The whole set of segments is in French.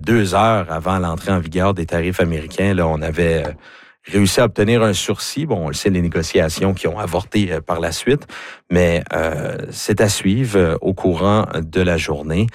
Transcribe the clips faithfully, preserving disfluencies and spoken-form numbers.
deux heures avant l'entrée en vigueur des tarifs américains, là, on avait euh, réussi à obtenir un sursis. Bon, on le sait, les négociations qui ont avorté euh, par la suite, mais euh, c'est à suivre euh, au courant de la journée.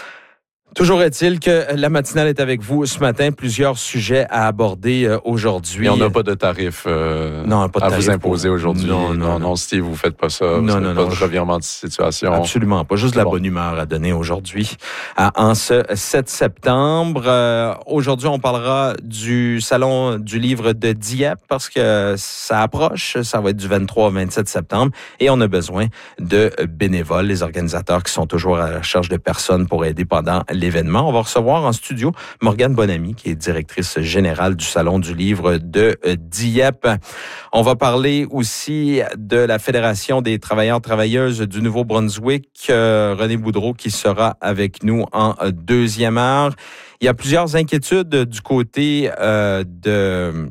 Toujours est-il que la matinale est avec vous ce matin. Plusieurs sujets à aborder euh, aujourd'hui. Et on n'a pas de tarif euh, non, pas de à tarif vous imposer pour... aujourd'hui. Non, non, non, non, non, Steve, vous ne faites pas ça. Vous non, n'avez non, pas non, de revirement de situation. Absolument pas. Juste de la bon. bonne humeur à donner aujourd'hui. Euh, en ce sept septembre, euh, aujourd'hui, on parlera du Salon du livre de Dieppe parce que ça approche. Ça va être du vingt-trois au vingt-sept septembre et on a besoin de bénévoles, les organisateurs qui sont toujours à la recherche de personnes pour aider pendant l'événement. On va recevoir en studio Morgane Bonamy, qui est directrice générale du Salon du livre de Dieppe. On va parler aussi de la Fédération des travailleurs travailleuses du Nouveau-Brunswick, euh, René Boudreau, qui sera avec nous en deuxième heure. Il y a plusieurs inquiétudes du côté euh, de,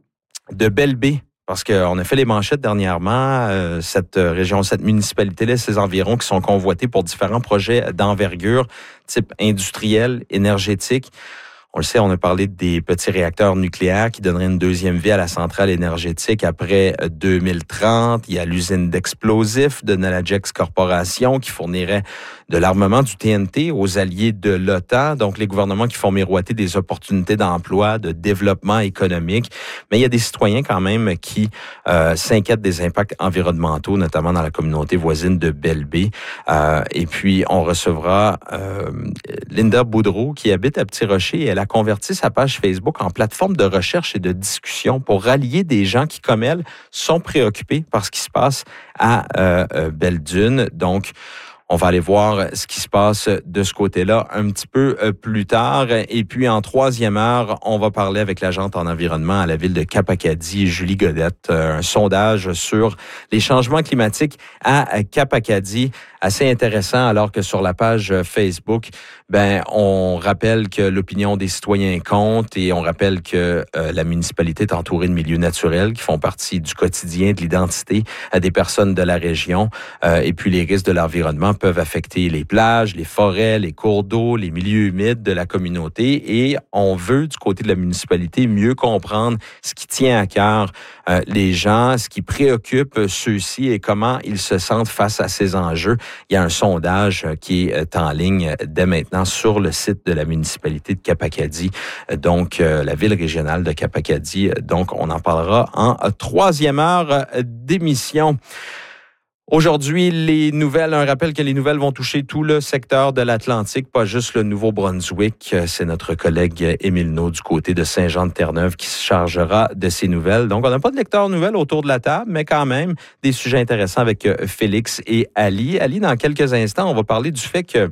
de Belle-Baie. Parce qu'on a fait les manchettes dernièrement, euh, cette région, cette municipalité-là, ces environs qui sont convoités pour différents projets d'envergure, type industriel, énergétique. On le sait, on a parlé des petits réacteurs nucléaires qui donneraient une deuxième vie à la centrale énergétique après deux mille trente. Il y a l'usine d'explosifs de Nalajex Corporation qui fournirait de l'armement du T N T aux alliés de l'OTAN. Donc, les gouvernements qui font miroiter des opportunités d'emploi, de développement économique. Mais il y a des citoyens quand même qui euh, s'inquiètent des impacts environnementaux, notamment dans la communauté voisine de Belle-Baie. Euh, et puis, on recevra euh, Linda Boudreau qui habite à Petit-Rocher et elle a converti sa page Facebook en plateforme de recherche et de discussion pour rallier des gens qui, comme elle, sont préoccupés par ce qui se passe à euh, euh, Belle-Dune. Donc, on va aller voir ce qui se passe de ce côté-là un petit peu plus tard. Et puis, en troisième heure, on va parler avec l'agente en environnement à la ville de Cap-Acadie, Julie Godette, un sondage sur les changements climatiques à Cap-Acadie. Assez intéressant, alors que sur la page Facebook, ben on rappelle que l'opinion des citoyens compte et on rappelle que euh, la municipalité est entourée de milieux naturels qui font partie du quotidien, de l'identité à des personnes de la région. Euh, et puis les risques de l'environnement peuvent affecter les plages, les forêts, les cours d'eau, les milieux humides de la communauté. Et on veut, du côté de la municipalité, mieux comprendre ce qui tient à cœur euh, les gens, ce qui préoccupe ceux-ci et comment ils se sentent face à ces enjeux. Il y a un sondage qui est en ligne dès maintenant sur le site de la municipalité de Cap-Acadie, donc euh, la ville régionale de Cap-Acadie. Donc, on en parlera en troisième heure d'émission. Aujourd'hui, les nouvelles, un rappel que les nouvelles vont toucher tout le secteur de l'Atlantique, pas juste le Nouveau-Brunswick. C'est notre collègue Émile Naud du côté de Saint-Jean-de-Terre-Neuve qui se chargera de ces nouvelles. Donc, on n'a pas de lecteur nouvelles autour de la table, mais quand même des sujets intéressants avec Félix et Ali. Ali, dans quelques instants, on va parler du fait que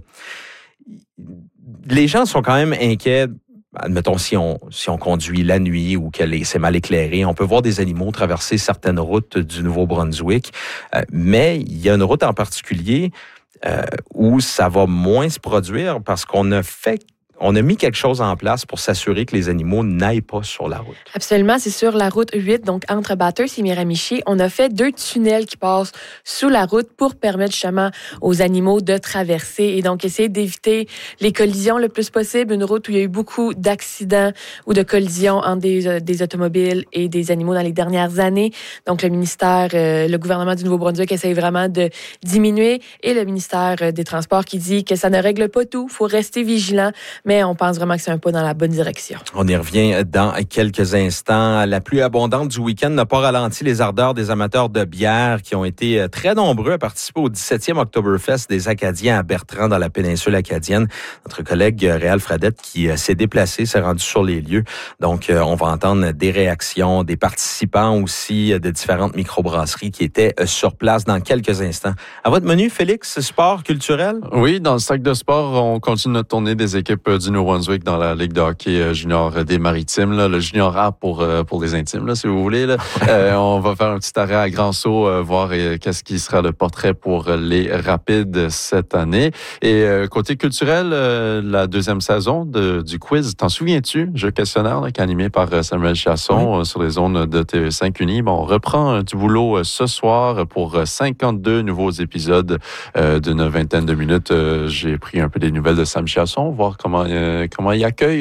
les gens sont quand même inquiets. Admettons, si on, si on conduit la nuit ou que c'est mal éclairé, on peut voir des animaux traverser certaines routes du Nouveau-Brunswick. Euh, mais il y a une route en particulier euh, où ça va moins se produire parce qu'on a fait On a mis quelque chose en place pour s'assurer que les animaux n'aillent pas sur la route. Absolument, c'est sur la route huit, donc entre Bathurst et Miramichi. On a fait deux tunnels qui passent sous la route pour permettre justement aux animaux de traverser et donc essayer d'éviter les collisions le plus possible. Une route où il y a eu beaucoup d'accidents ou de collisions entre des, des automobiles et des animaux dans les dernières années. Donc le ministère, euh, le gouvernement du Nouveau-Brunswick essaye vraiment de diminuer et le ministère des Transports qui dit que ça ne règle pas tout, il faut rester vigilant. Mais on pense vraiment que c'est un pas dans la bonne direction. On y revient dans quelques instants. La pluie abondante du week-end n'a pas ralenti les ardeurs des amateurs de bière qui ont été très nombreux à participer au dix-septième Oktoberfest des Acadiens à Bertrand dans la péninsule acadienne. Notre collègue Réal Fradette qui s'est déplacé, s'est rendu sur les lieux. Donc, on va entendre des réactions, des participants aussi de différentes microbrasseries qui étaient sur place dans quelques instants. À votre menu, Félix, sport culturel? Oui, dans le sac de sport, on continue notre tournée des équipes du Nouveau-Brunswick dans la Ligue de hockey junior des Maritimes, là, le junior A pour, pour les intimes, là, si vous voulez. Là. euh, on va faire un petit arrêt à Grand-Sault, euh, voir euh, qu'est-ce qui sera le portrait pour les Rapides cette année. Et euh, côté culturel, euh, la deuxième saison de, du quiz, t'en souviens-tu? Jeu questionnaire là, qui est animé par Samuel Chasson oui. euh, sur les zones de T V cinq Uni. Bon, on reprend euh, du boulot euh, ce soir pour euh, cinquante-deux nouveaux épisodes euh, d'une vingtaine de minutes. Euh, j'ai pris un peu des nouvelles de Sam Chasson, voir comment Euh, comment il accueille